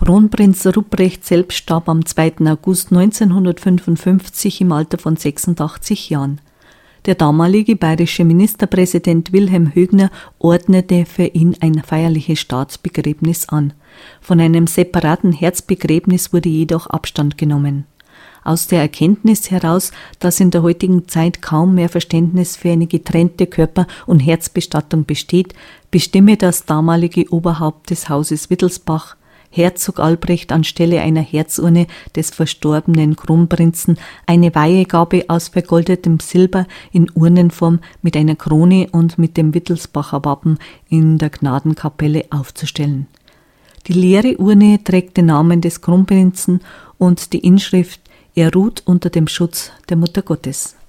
Kronprinz Ruprecht selbst starb am 2. August 1955 im Alter von 86 Jahren. Der damalige bayerische Ministerpräsident Wilhelm Högner ordnete für ihn ein feierliches Staatsbegräbnis an. Von einem separaten Herzbegräbnis wurde jedoch Abstand genommen. Aus der Erkenntnis heraus, dass in der heutigen Zeit kaum mehr Verständnis für eine getrennte Körper- und Herzbestattung besteht, bestimme das damalige Oberhaupt des Hauses Wittelsbach, Herzog Albrecht, anstelle einer Herzurne des verstorbenen Kronprinzen eine Weihegabe aus vergoldetem Silber in Urnenform mit einer Krone und mit dem Wittelsbacher Wappen in der Gnadenkapelle aufzustellen. Die leere Urne trägt den Namen des Kronprinzen und die Inschrift: Er ruht unter dem Schutz der Mutter Gottes.